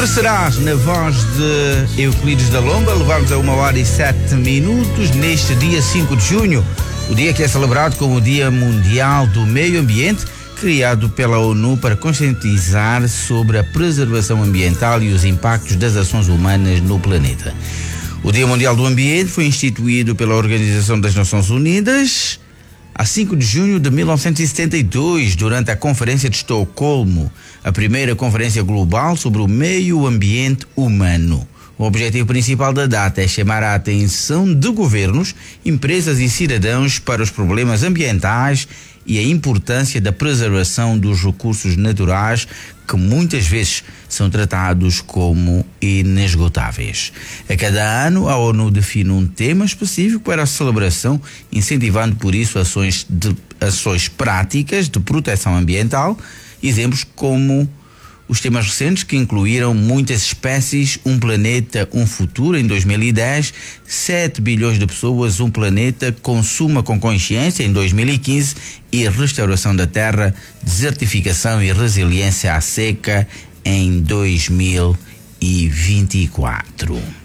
Livre serás, na voz de Euclides da Lomba. Levamos a 1h07 neste dia 5 de junho, o dia que é celebrado como o Dia Mundial do Meio Ambiente, criado pela ONU para conscientizar sobre a preservação ambiental e os impactos das ações humanas no planeta. O Dia Mundial do Ambiente foi instituído pela Organização das Nações Unidas a 5 de junho de 1972, durante a Conferência de Estocolmo, a primeira conferência global sobre o meio ambiente humano. O objetivo principal da data é chamar a atenção de governos, empresas e cidadãos para os problemas ambientais e a importância da preservação dos recursos naturais, que muitas vezes são tratados como inesgotáveis. A cada ano, a ONU define um tema específico para a celebração, incentivando por isso ações práticas de proteção ambiental, exemplos como os temas recentes que incluíram muitas espécies, um planeta, um futuro em 2010, 7 bilhões de pessoas, um planeta, consuma com consciência em 2015 e restauração da terra, desertificação e resiliência à seca em 2024.